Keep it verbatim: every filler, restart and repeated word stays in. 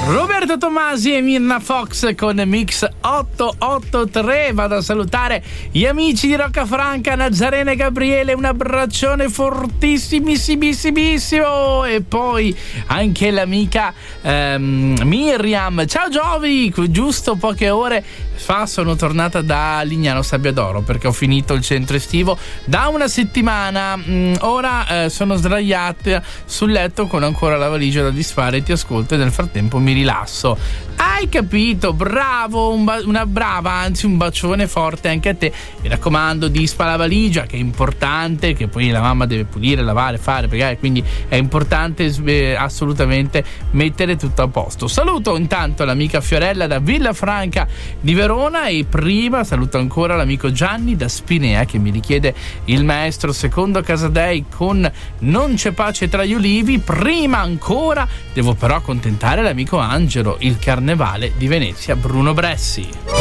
Roberto Tomasi e Mirna Fox con Mix ottocentoottantatré. Vado a salutare gli amici di Roccafranca, Nazarena e Gabriele, un abbraccione fortissimissimissimo, e poi anche l'amica ehm, Miriam. Ciao Giovi, giusto poche ore fa sono tornata da Lignano Sabbiadoro perché ho finito il centro estivo da una settimana. Mm, ora eh, sono sdraiata sul letto con ancora la valigia da disfare e ti ascolto e nel frattempo mi rilasso. Hai capito? Bravo, un ba- una brava, anzi un bacione forte anche a te. Mi raccomando, dispa la valigia, che è importante, che poi la mamma deve pulire, lavare, fare, pregare, quindi è importante eh, assolutamente mettere tutto a posto. Saluto intanto l'amica Fiorella da Villafranca di Verona e prima saluto ancora l'amico Gianni da Spinea che mi richiede il maestro Secondo Casadei con Non c'è pace tra gli ulivi. Prima ancora devo però accontentare l'amico Angelo, il Carnevale di Venezia, Bruno Bressi.